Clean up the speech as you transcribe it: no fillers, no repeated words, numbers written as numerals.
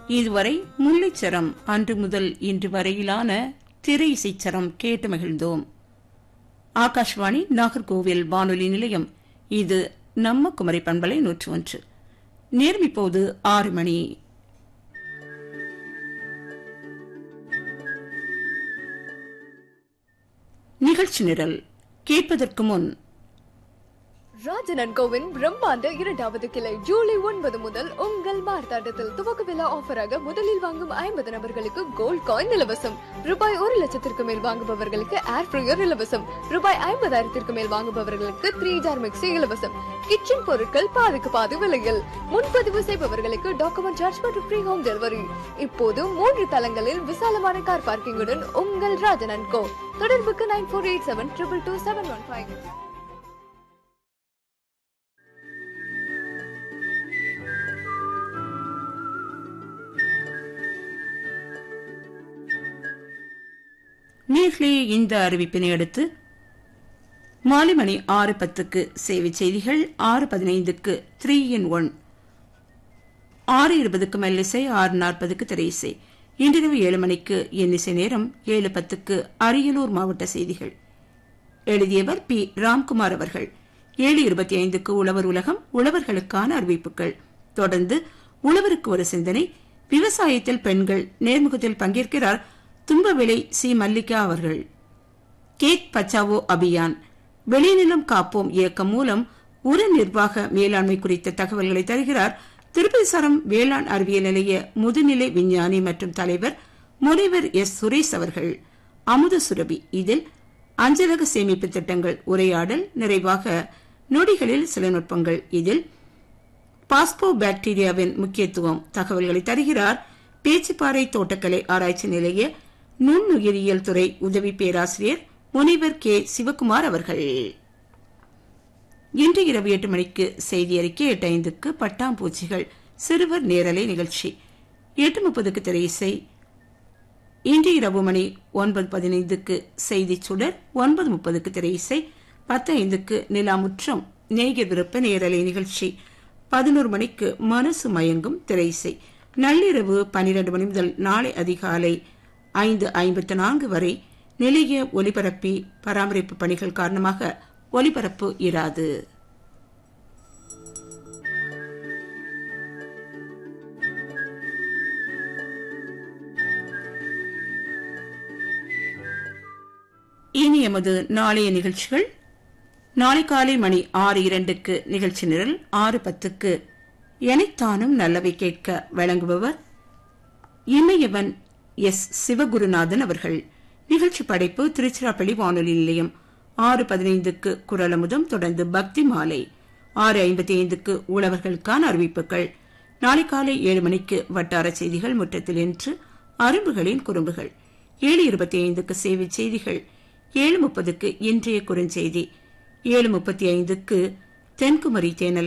இதுவரை முல்லைச்சரம் அன்று முதல் இன்று வரையிலான திரை இசைச்சரம் கேட்டு மகிழ்ந்தோம். ஆகாஷ்வாணி நாகர்கோவில் வானொலி நிலையம். இது நம்ம குமரி பண்பலை 101. நேரம் இப்போது 6 மணி. நிகழ்ச்சி நிரல் கேட்பதற்கு முன் ராஜன் அண்ட் கோவின் பிரம்மாண்ட 2வது கிளை ஜூலை 9 முதல் உங்கள் மார்த்தாண்டத்தில் துவக்க விழா ஆஃபராக முதலில் வாங்கும் 50 நபர்களுக்கு கோல்ட் காயின் இலவசம். ரூபாய் 1 லட்சத்திற்கு மேல் வாங்குபவர்களுக்கு ஏர் ஃப்ரையர் இலவசம். ரூபாய் 50,000 மேல் வாங்குபவர்களுக்கு 3 ஜார் மிக்சி இலவசம். கிச்சன் பொருட்கள் பாதிக்கு பாதி விலையில். முன்பதிவு செய்பவர்களுக்கு டாக்குமெண்ட் சார்ஜ் மற்றும் ஃப்ரீ ஹோம் டெலிவரி. இப்போது 3 தளங்களில் விசாலமான கார் பார்க்கிங்குடன் உங்கள் ராஜன் அண்ட் கோ. தொடர்புக்கு 9487222715. நேர்களே, இந்த அறிவிப்பினை அடுத்து மாலை மணி 6:10 சேவை செய்திகள், 6:15 3 in 1, 6:20 மெல்லிசை, 6:40 திரையிசை. இன்றிரவு 7 மணிக்கு எண்ணிசை நேரம். 7:10 அரியலூர் மாவட்ட செய்திகள். எழுதியவர் பி. ராம்குமார் அவர்கள். 7:25 உழவர் உலகம், உழவர்களுக்கான அறிவிப்புகள். தொடர்ந்து உழவருக்கு ஒரு சிந்தனை, விவசாயத்தில் பெண்கள் நேர்முகத்தில் பங்கேற்கிறார் தும்பவிளை சி. மல்லிகா அவர்கள். கேக் பச்சாவோ அபியான், வெளிநிலம் காப்போம் இயக்கம் மூலம் உர நிர்வாக மேலாண்மை குறித்த தகவல்களை தருகிறார் திருப்பதி சரம் வேளாண் அறிவியல் நிலைய முதுநிலை விஞ்ஞானி மற்றும் தலைவர் முனைவர் எஸ். சுரேஷ் அவர்கள். அமுத சுரபி, இதில் அஞ்சலக சேமிப்பு திட்டங்கள் உரையாடல். நிறைவாக நொடிகளில் சில நுட்பங்கள். இதில் பாஸ்போ பாக்டீரியாவின் முக்கியத்துவம் தகவல்களை தருகிறார் பேச்சிப்பாறை தோட்டக்கலை ஆராய்ச்சி நிலைய நுண்ணுயிரியல் துறை உதவி பேராசிரியர் முனைவர் கே. சிவகுமார் அவர்கள். இன்று இரவு 8 மணிக்கு செய்தி அறிக்கை. 8:05 பட்டாம்பூச்சிகள் சிறுவர் நேரலை நிகழ்ச்சி. 8:30 திரையிசை. இன்று இரவு மணி 9:15 செய்தி சுடர். 9:30 திரையிசை. 10:05 நிலாமுற்றம் நேயர் விருப்ப நேரலை நிகழ்ச்சி. 11 மணிக்கு மனசு மயங்கும் திரையிசை. நள்ளிரவு 12 மணி முதல் நாளை அதிகாலை 5:54 வரை நிலைய ஒலிபரப்பி பராமரிப்பு பணிகள் காரணமாக ஒலிபரப்பு இராது. இனி எமது நாளைய நிகழ்ச்சிகள். நாளை காலை மணி 6:02 நிகழ்ச்சி நிரல். 6:10 எனைத்தானும் நல்லவை கேட்க வழங்குபவர் இமயவன் எஸ். சிவகுருநாதன் அவர்கள். நிகழ்ச்சி படைப்பு திருச்சிராப்பள்ளி வானொலி நிலையம். 6:15 குரலமுதம். தொடர்ந்து பக்தி மாலை. 6:55 உழவர்களுக்கான அறிவிப்புகள். நாளை காலை 7 மணிக்கு வட்டார செய்திகள். முற்றத்தில் என்று அரும்புகளின் குறும்புகள். 7:25 சேவை செய்திகள். 7:30 இன்றைய குறுஞ்செய்தி. 7:35 தென்குமரி தேனல்